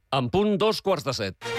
En punt 7:15.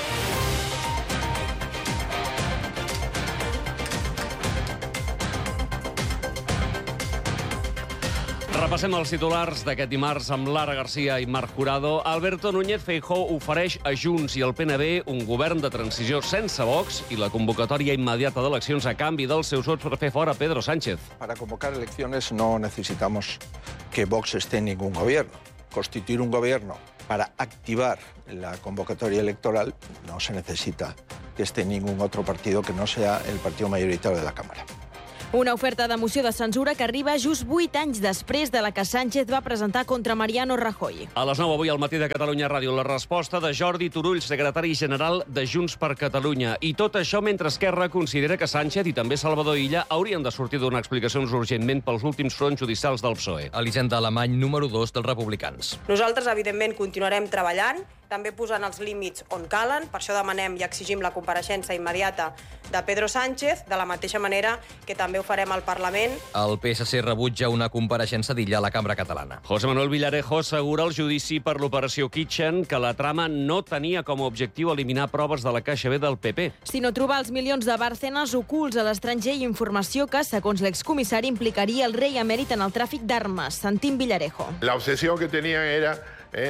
Repassem els titulars d'aquest dimarts amb Lara García i Marc Jurado. Alberto Núñez Feijóo ofereix a Junts i el PNB un govern de transició sense Vox i la convocatòria immediata d'eleccions a canvi dels seus vots per fer fora Pedro Sánchez. Para convocar elecciones no necesitamos que Vox esté en ningún gobierno. Constituir un gobierno para activar la convocatoria electoral no se necesita que esté ningún otro partido que no sea el partido mayoritario de la Cámara. Una oferta de moció de censura que arriba just 8 anys després de la que Sánchez va presentar contra Mariano Rajoy. A les 9 avui al matí de Catalunya Ràdio, la resposta de Jordi Turull, secretari general de Junts per Catalunya. I tot això mentre Esquerra considera que Sánchez i també Salvador Illa haurien de sortir donar explicacions urgentment pels últims fronts judicials del PSOE. Elisenda Alemany, número 2 dels republicans. Nosaltres, evidentment, continuarem treballant, també posant els límits on calen. Per això demanem i exigim la compareixença immediata de Pedro Sánchez, de la mateixa manera que també ho farem al Parlament. El PSC rebutja una compareixença d'Illa a la Cambra Catalana. José Manuel Villarejo assegura al judici per l'operació Kitchen que la trama no tenia com a objectiu eliminar proves de la Caixa B del PP. Sinó trobar els milions de Bárcenas ocults a l'estranger i informació que, segons l'excomissari, implicaria el rei emèrit en el tràfic d'armes. Sentim Villarejo. La obsesión que tenían era...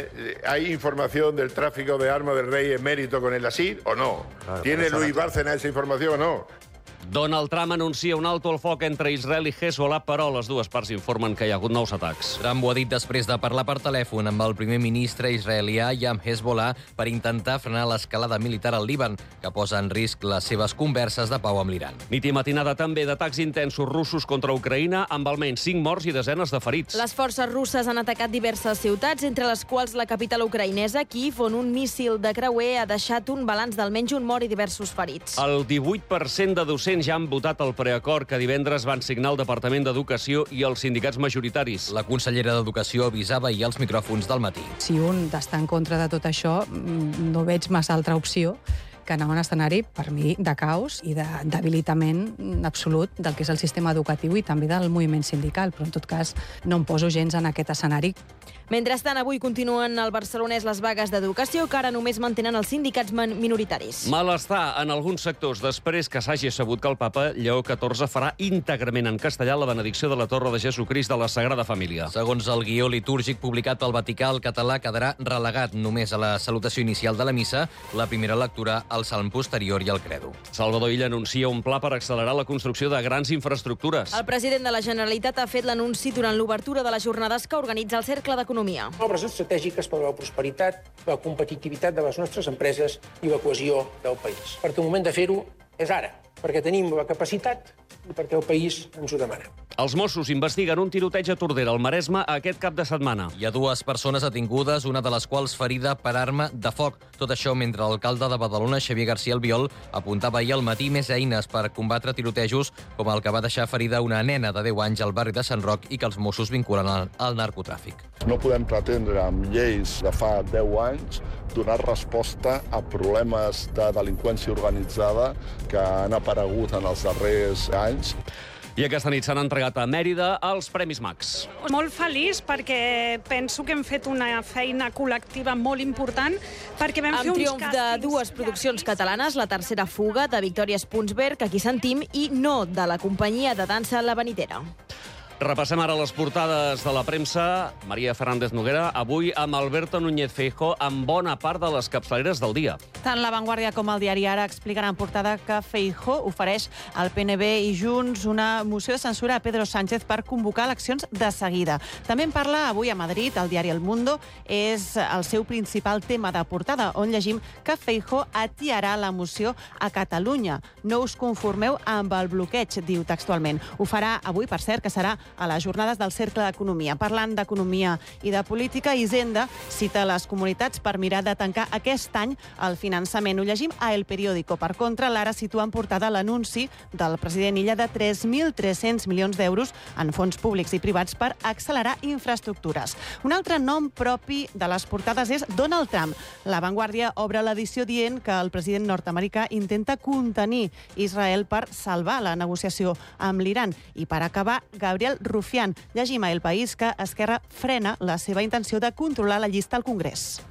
¿hay información del tráfico de armas del rey emérito con el ASIR o no? Claro, ¿tiene Luis Bárcenas esa información o no? Donald Trump anuncia un alto al foc entre Israel i Hezbollah, però les dues parts informen que hi ha hagut nous atacs. Trump ho ha dit després de parlar per telèfon amb el primer ministre israelià i amb Hezbollah per intentar frenar l'escalada militar al Líban, que posa en risc les seves converses de pau amb l'Iran. Nit i matinada també d'atacs intensos russos contra Ucraïna, amb almenys 5 morts i desenes de ferits. Les forces russes han atacat diverses ciutats, entre les quals la capital ucraïnesa, Kíev, on un míssil de creuer ha deixat un balanç d'almenys un mort i diversos ferits. El 18% de docents ja han votat el preacord que divendres van signar el Departament d'Educació i els sindicats majoritaris. La consellera d'Educació avisava ahir als micròfons del matí. Si un està en contra de tot això, no veig massa altra opció que anar a un escenari, per mi, de caos i de debilitament absolut del que és el sistema educatiu i també del moviment sindical, però en tot cas no em poso gens en aquest escenari. Mentrestant, avui continuen al barcelonès les vagues d'educació, que ara només mantenen els sindicats minoritaris. Malestar en alguns sectors després que s'hagi sabut que el papa Lleó XIV farà íntegrament en castellà la benedicció de la Torre de Jesucrist de la Sagrada Família. Segons el guió litúrgic publicat pel Vaticà, el català quedarà relegat només a la salutació inicial de la missa, la primera lectura, el salm posterior i el credo. Salvador Illa anuncia un pla per accelerar la construcció de grans infraestructures. El president de la Generalitat ha fet l'anunci durant l'obertura de les jornades que organitza el Cercle d'Economia. Obres estratègiques per a la prosperitat, la competitivitat de les nostres empreses i la cohesió del país. Perquè el moment de fer-ho és ara, perquè tenim la capacitat i perquè el país ens ho demana. Els Mossos investiguen un tiroteig a Tordera, al Maresme, aquest cap de setmana. Hi ha 2 persones detingudes, una de les quals ferida per arma de foc. Tot això mentre l'alcalde de Badalona, Xavier García Albiol, apuntava ahir al matí més eines per combatre tirotejos, com el que va deixar ferida una nena de 10 anys al barri de Sant Roc i que els Mossos vinculen al narcotràfic. No podem pretendre amb lleis de fa 10 anys donar resposta a problemes de delinqüència organitzada que han aparegut en els darrers anys. I aquesta nit s'han entregat a Mèrida els Premis Max. Molt feliç perquè penso que hem fet una feina col·lectiva molt important perquè vam fer uns triomf de 2 produccions catalanes, La tercera fuga, de Victòria Spunsberg, aquí sentim, i No, de la companyia de dansa La Vanitera. Repassem ara les portades de la premsa. Maria Fernández Noguera, avui amb Alberto Núñez Feijóo en bona part de les capçaleres del dia. Tant La Vanguardia com el diari Ara expliquen en portada que Feijóo ofereix al PNB i Junts una moció de censura a Pedro Sánchez per convocar eleccions de seguida. També en parla avui a Madrid, el diari El Mundo. És el seu principal tema de portada, on llegim que Feijóo atiarà la moció a Catalunya. No us conformeu amb el bloqueig, diu textualment. Ho farà avui, per cert, que serà a les jornades del Cercle d'Economia. Parlant d'economia i de política, Hisenda cita les comunitats per mirar de tancar aquest any el finançament. Ho llegim a El Periódico. Per contra, l'Ara situa en portada l'anunci del president Illa de 3.300 milions d'euros en fons públics i privats per accelerar infraestructures. Un altre nom propi de les portades és Donald Trump. La Vanguardia obre l'edició dient que el president nord-americà intenta contenir Israel per salvar la negociació amb l'Iran. I per acabar, Gabriel Rufián. Llegim a El País que Esquerra frena la seva intenció de controlar la llista al Congrés.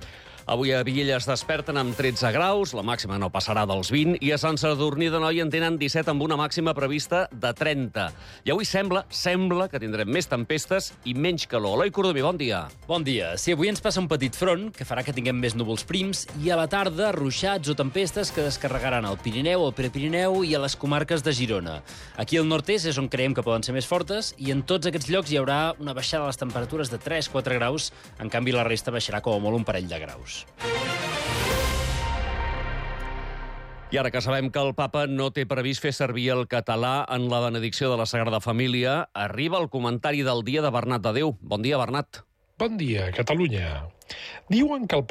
Avui a Viella es desperten amb 13 graus, la màxima no passarà dels 20, i a Sant Sadurní d'Anoia en tenen 17 amb una màxima prevista de 30. I avui sembla que tindrem més tempestes i menys calor. Eloi Cordoví, bon dia. Bon dia. Sí, avui ens passa un petit front que farà que tinguem més núvols prims i a la tarda ruixats o tempestes que descarregaran al Pirineu, al Prepirineu i a les comarques de Girona. Aquí al nord-est és on creiem que poden ser més fortes i en tots aquests llocs hi haurà una baixada de les temperatures de 3-4 graus. En canvi, la resta baixarà com a molt un parell de graus. I ara que sabem que el papa no té previst fer servir el català en la benedicció de la Sagrada Família, arriba el comentari del dia de Bernat de Déu. Bon dia, Bernat. Bon dia, Catalunya. Diuen que el